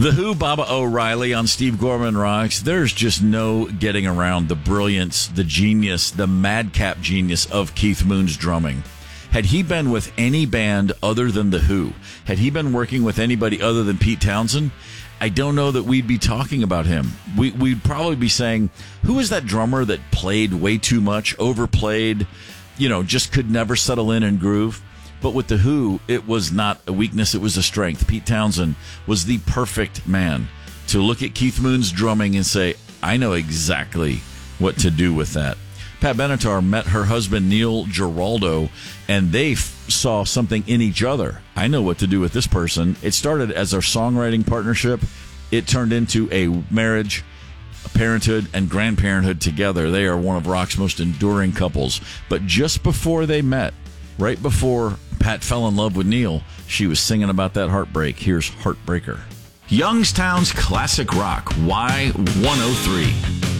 The Who, Baba O'Reilly on Steve Gorman Rocks. There's just no getting around the brilliance, the genius, the madcap genius of Keith Moon's drumming. Had he been with any band other than The Who, had he been working with anybody other than Pete Townsend, I don't know that we'd be talking about him. We'd probably be saying, who is that drummer that played way too much, overplayed, just could never settle in and groove? But with The Who, it was not a weakness, it was a strength. Pete Townsend was the perfect man to look at Keith Moon's drumming and say, I know exactly what to do with that. Pat Benatar met her husband, Neil Giraldo, and they saw something in each other. I know what to do with this person. It started as our songwriting partnership. It turned into a marriage, a parenthood, and grandparenthood together. They are one of rock's most enduring couples. But just before they met, right before Pat fell in love with Neil, she was singing about that heartbreak. Here's Heartbreaker. Youngstown's classic rock, Y103.